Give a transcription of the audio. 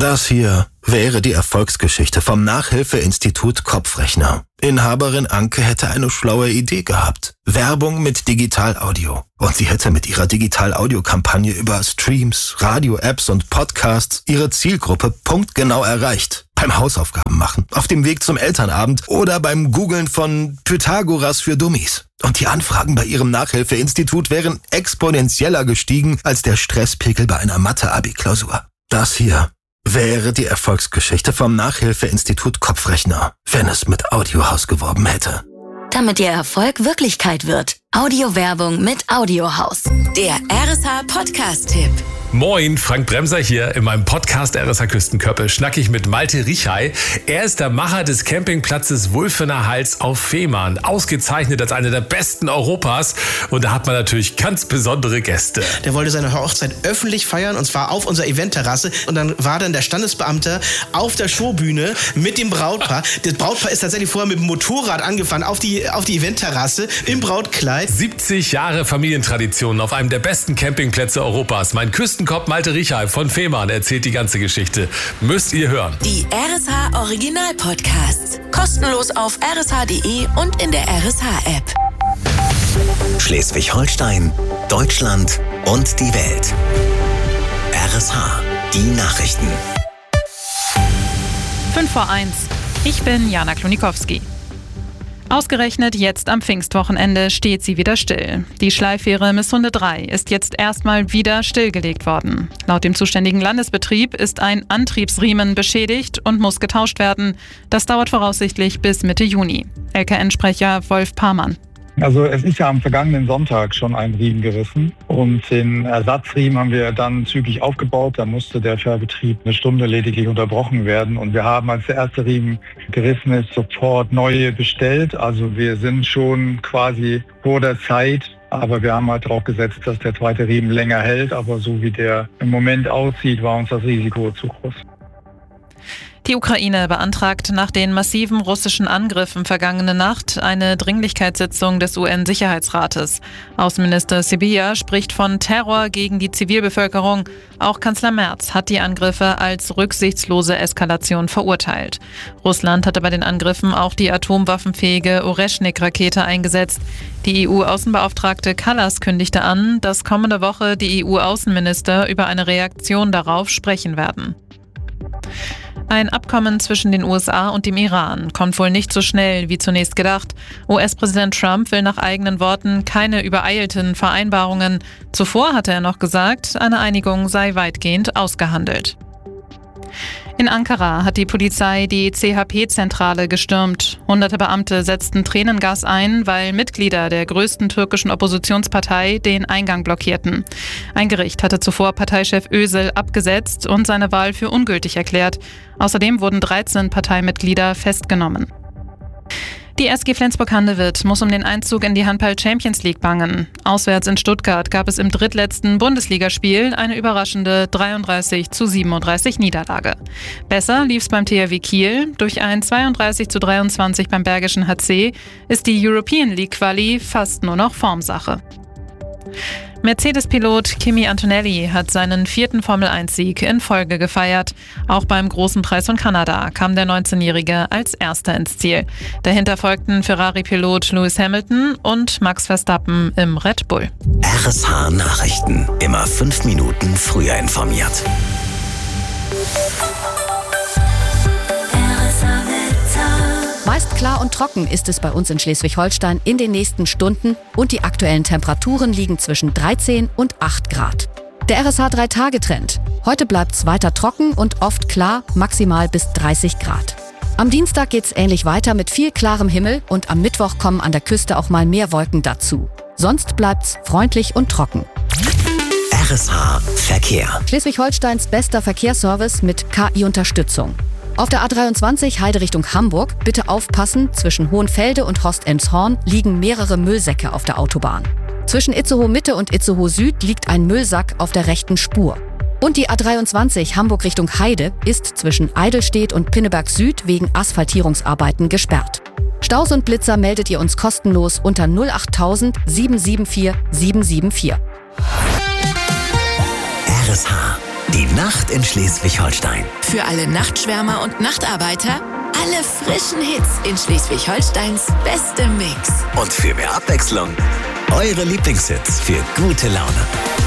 Das hier wäre die Erfolgsgeschichte vom Nachhilfeinstitut Kopfrechner. Inhaberin Anke hätte eine schlaue Idee gehabt. Werbung mit Digital-Audio. Und sie hätte mit ihrer Digital-Audio-Kampagne über Streams, Radio-Apps und Podcasts ihre Zielgruppe punktgenau erreicht. Beim Hausaufgaben machen, auf dem Weg zum Elternabend oder beim Googlen von Pythagoras für Dummies. Und die Anfragen bei ihrem Nachhilfeinstitut wären exponentieller gestiegen als der Stresspegel bei einer Mathe-Abi-Klausur. Das hier wäre die Erfolgsgeschichte vom Nachhilfeinstitut Kopfrechner, wenn es mit Audiohaus geworben hätte. Damit Ihr Erfolg Wirklichkeit wird. Audiowerbung mit Audiohaus. Der RSH Podcast-Tipp. Moin, Frank Bremser hier. In meinem Podcast RSH Küstenkörper schnacke ich mit Malte Richay. Er ist der Macher des Campingplatzes Wulfener Hals auf Fehmarn. Ausgezeichnet als einer der besten Europas. Und da hat man natürlich ganz besondere Gäste. Der wollte seine Hochzeit öffentlich feiern, und zwar auf unserer Eventterrasse. Und dann war dann der Standesbeamte auf der Showbühne mit dem Brautpaar. Das Brautpaar ist tatsächlich vorher mit dem Motorrad angefahren auf die Eventterrasse im Brautkleid. 70 Jahre Familientradition auf einem der besten Campingplätze Europas. Mein Küstenkopf Malte Richay von Fehmarn erzählt die ganze Geschichte. Müsst ihr hören. Die RSH Original Podcasts. Kostenlos auf rsh.de und in der RSH-App. Schleswig-Holstein, Deutschland und die Welt. RSH, die Nachrichten. 5:01. Ich bin Jana Klonikowski. Ausgerechnet jetzt am Pfingstwochenende steht sie wieder still. Die Schleifähre Misshunde 3 ist jetzt erstmal wieder stillgelegt worden. Laut dem zuständigen Landesbetrieb ist ein Antriebsriemen beschädigt und muss getauscht werden. Das dauert voraussichtlich bis Mitte Juni. LKN-Sprecher Wolf Parmann. Also es ist ja am vergangenen Sonntag schon ein Riemen gerissen und den Ersatzriemen haben wir dann zügig aufgebaut. Da musste der Fährbetrieb eine Stunde lediglich unterbrochen werden und wir haben, als der erste Riemen gerissen ist, sofort neue bestellt. Also wir sind schon quasi vor der Zeit, aber wir haben halt darauf gesetzt, dass der zweite Riemen länger hält. Aber so wie der im Moment aussieht, war uns das Risiko zu groß. Die Ukraine beantragt nach den massiven russischen Angriffen vergangene Nacht eine Dringlichkeitssitzung des UN-Sicherheitsrates. Außenminister Sybiha spricht von Terror gegen die Zivilbevölkerung. Auch Kanzler Merz hat die Angriffe als rücksichtslose Eskalation verurteilt. Russland hatte bei den Angriffen auch die atomwaffenfähige Oreschnik-Rakete eingesetzt. Die EU-Außenbeauftragte Kallas kündigte an, dass kommende Woche die EU-Außenminister über eine Reaktion darauf sprechen werden. Ein Abkommen zwischen den USA und dem Iran kommt wohl nicht so schnell wie zunächst gedacht. US-Präsident Trump will nach eigenen Worten keine übereilten Vereinbarungen. Zuvor hatte er noch gesagt, eine Einigung sei weitgehend ausgehandelt. In Ankara hat die Polizei die CHP-Zentrale gestürmt. Hunderte Beamte setzten Tränengas ein, weil Mitglieder der größten türkischen Oppositionspartei den Eingang blockierten. Ein Gericht hatte zuvor Parteichef Özil abgesetzt und seine Wahl für ungültig erklärt. Außerdem wurden 13 Parteimitglieder festgenommen. Die SG Flensburg-Handewitt muss um den Einzug in die Handball-Champions League bangen. Auswärts in Stuttgart gab es im drittletzten Bundesligaspiel eine überraschende 33:37 Niederlage. Besser lief's beim THW Kiel. Durch ein 32:23 beim Bergischen HC ist die European League Quali fast nur noch Formsache. Mercedes-Pilot Kimi Antonelli hat seinen 4. Formel-1-Sieg in Folge gefeiert. Auch beim Großen Preis von Kanada kam der 19-Jährige als Erster ins Ziel. Dahinter folgten Ferrari-Pilot Lewis Hamilton und Max Verstappen im Red Bull. RSH Nachrichten. Immer 5 Minuten früher informiert. Meist klar und trocken ist es bei uns in Schleswig-Holstein in den nächsten Stunden und die aktuellen Temperaturen liegen zwischen 13 und 8 Grad. Der RSH 3-Tage-Trend. Heute bleibt es weiter trocken und oft klar, maximal bis 30 Grad. Am Dienstag geht's ähnlich weiter mit viel klarem Himmel und am Mittwoch kommen an der Küste auch mal mehr Wolken dazu. Sonst bleibt's freundlich und trocken. RSH Verkehr. Schleswig-Holsteins bester Verkehrsservice mit KI-Unterstützung. Auf der A23 Heide Richtung Hamburg, bitte aufpassen, zwischen Hohenfelde und Horst-Elmshorn liegen mehrere Müllsäcke auf der Autobahn. Zwischen Itzehoe Mitte und Itzehoe Süd liegt ein Müllsack auf der rechten Spur. Und die A23 Hamburg Richtung Heide ist zwischen Eidelstedt und Pinneberg Süd wegen Asphaltierungsarbeiten gesperrt. Staus und Blitzer meldet ihr uns kostenlos unter 08000 774 774. RSH Die Nacht in Schleswig-Holstein. Für alle Nachtschwärmer und Nachtarbeiter, alle frischen Hits in Schleswig-Holsteins bestem Mix. Und für mehr Abwechslung, eure Lieblingshits für gute Laune.